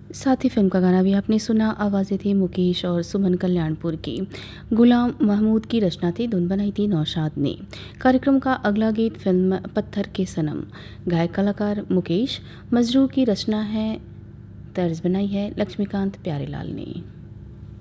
साथ ही फिल्म का गाना भी आपने सुना। आवाज़ें थी मुकेश और सुमन कल्याणपुर की। गुलाम महमूद की रचना थी, धुन बनाई थी नौशाद ने। कार्यक्रम का अगला गीत फिल्म पत्थर के सनम। गायक कलाकार मुकेश। मजरूह की रचना है, तर्ज बनाई है लक्ष्मीकांत प्यारेलाल ने।